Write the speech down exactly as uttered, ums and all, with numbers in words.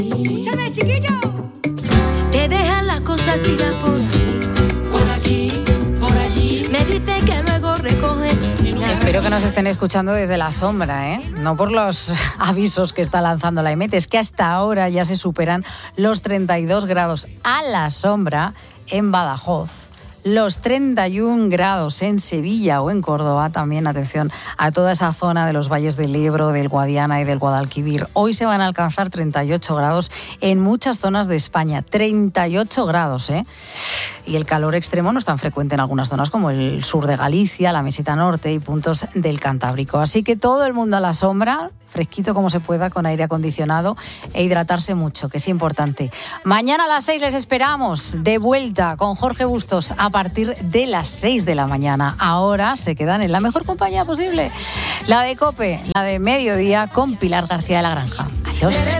Escúchame, chiquillo. Te dejan las cosas tirar por aquí, por aquí, por allí. Me dice que luego recoge. Espero que nos estén escuchando desde la sombra, ¿eh? No por los avisos que está lanzando la EMET. Es que hasta ahora ya se superan los treinta y dos grados a la sombra en Badajoz. Los treinta y un grados en Sevilla o en Córdoba, también atención a toda esa zona de los valles del Ebro, del Guadiana y del Guadalquivir. Hoy se van a alcanzar treinta y ocho grados en muchas zonas de España, treinta y ocho grados, ¿eh? Y el calor extremo no es tan frecuente en algunas zonas como el sur de Galicia, la meseta norte y puntos del Cantábrico. Así que todo el mundo a la sombra, fresquito como se pueda, con aire acondicionado e hidratarse mucho, que es importante. Mañana a las seis les esperamos de vuelta con Jorge Bustos a partir de las seis de la mañana. Ahora se quedan en la mejor compañía posible, la de COPE, la de Mediodía con Pilar García de la Granja. Adiós.